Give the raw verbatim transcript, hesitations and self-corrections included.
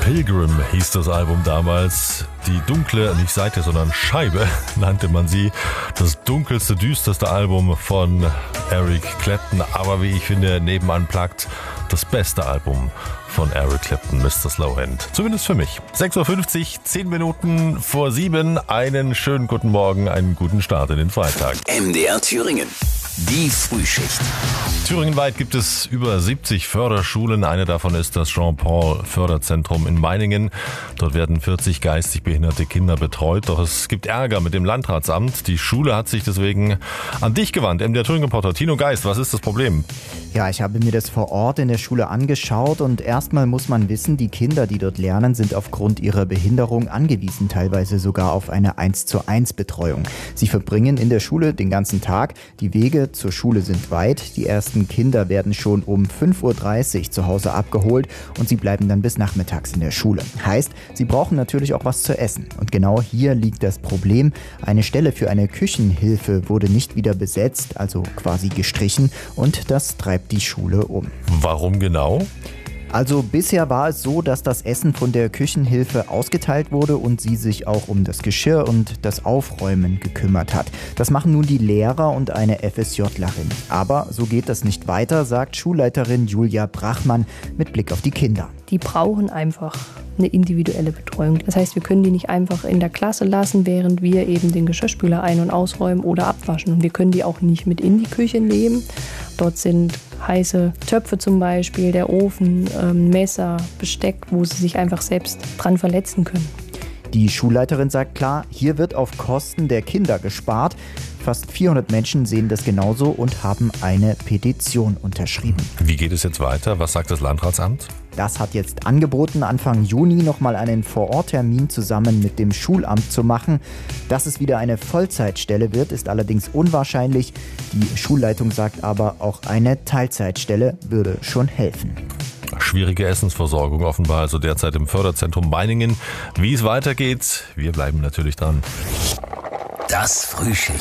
Pilgrim hieß das Album damals. Die dunkle, nicht Seite, sondern Scheibe nannte man sie. Das dunkelste, düsterste Album von Eric Clapton. Aber wie ich finde, neben Unplugged das beste Album von Eric Clapton, Mister Slowhand. Zumindest für mich. sechs Uhr fünfzig, zehn Minuten vor sieben. Einen schönen guten Morgen, einen guten Start in den Freitag. M D R Thüringen. Die Frühschicht. Thüringenweit gibt es über siebzig Förderschulen. Eine davon ist das Jean-Paul-Förderzentrum in Meiningen. Dort werden vierzig geistig behinderte Kinder betreut. Doch es gibt Ärger mit dem Landratsamt. Die Schule hat sich deswegen an dich gewandt. M D R Thüringen-Reporter Tino Geist, was ist das Problem? Ja, ich habe mir das vor Ort in der Schule angeschaut und erstmal muss man wissen, die Kinder, die dort lernen, sind aufgrund ihrer Behinderung angewiesen, teilweise sogar auf eine eins zu eins Betreuung. Sie verbringen in der Schule den ganzen Tag. Die Wege zur Schule sind weit. Die ersten Kinder werden schon um fünf Uhr dreißig zu Hause abgeholt und sie bleiben dann bis nachmittags in der Schule. Heißt, sie brauchen natürlich auch was zu essen. Und genau hier liegt das Problem. Eine Stelle für eine Küchenhilfe wurde nicht wieder besetzt, also quasi gestrichen, und das treibt die Schule um. Warum genau? Also bisher war es so, dass das Essen von der Küchenhilfe ausgeteilt wurde und sie sich auch um das Geschirr und das Aufräumen gekümmert hat. Das machen nun die Lehrer und eine FSJlerin. Aber so geht das nicht weiter, sagt Schulleiterin Julia Brachmann mit Blick auf die Kinder. Die brauchen einfach eine individuelle Betreuung. Das heißt, wir können die nicht einfach in der Klasse lassen, während wir eben den Geschirrspüler ein- und ausräumen oder abwaschen. Und wir können die auch nicht mit in die Küche nehmen. Dort sind heiße Töpfe zum Beispiel, der Ofen, ähm, Messer, Besteck, wo sie sich einfach selbst dran verletzen können. Die Schulleiterin sagt klar, hier wird auf Kosten der Kinder gespart. Fast vierhundert Menschen sehen das genauso und haben eine Petition unterschrieben. Wie geht es jetzt weiter? Was sagt das Landratsamt? Das hat jetzt angeboten, Anfang Juni nochmal einen Vor-Ort-Termin zusammen mit dem Schulamt zu machen. Dass es wieder eine Vollzeitstelle wird, ist allerdings unwahrscheinlich. Die Schulleitung sagt aber, auch eine Teilzeitstelle würde schon helfen. Schwierige Essensversorgung offenbar also derzeit im Förderzentrum Meiningen. Wie es weitergeht, wir bleiben natürlich dran. Das Frühschicht.